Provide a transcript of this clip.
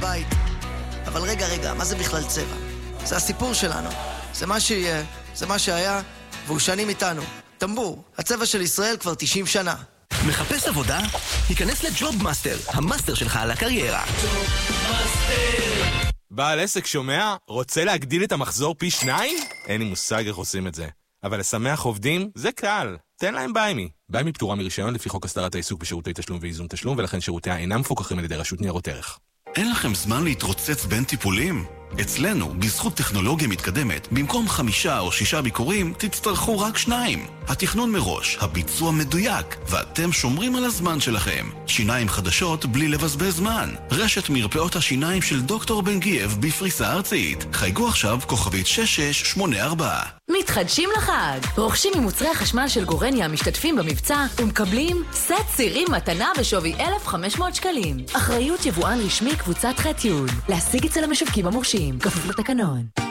בבית. אבל רגע, מה זה בכלל צבע? זה הסיפור שלנו. זה מה שיהיה, זה מה שהיה, והוא שנים איתנו. טמבור, הצבע של ישראל כבר 90 שנה. מחפש עבודה? היכנס לג'וב מאסטר, המאסטר שלך על הקריירה. בעל עסק שומע? רוצה להגדיל את המחזור פי 2? אין לי מושג איך עושים את זה. אבל לשמח עובדים זה קל. תן להם ביימי. ביימי פטורה מרישיון לפי חוק הסדרת העיסוק בשירותי תשלום ואיזון תשלום, ולכן שירותיה אינם מפוקחים על ידי רשות ניירות ערך. אין לכם זמן להתרוצץ בין טיפולים? אצלנו, בזכות טכנולוגיה מתקדמת, במקום 5 או 6 ביקורים, תצטרכו רק 2. התכנון מראש, הביצוע מדויק, ואתם שומרים על הזמן שלכם. שיניים חדשות בלי לבזבז זמן. רשת מרפאות השיניים של דוקטור בן גייב בפריסה ארצית. חייגו עכשיו כוכבית 6684. מתחדשים לחג. רוכשים ממוצרי החשמל של גורניה המשתתפים במבצע ומקבלים סט צירים מתנה בשווי 1,500 שקלים. אחריות יבואן רשמי קבוצת ח' י'. להשיג אצל המשווקים המורשים. כפוף לתקנון.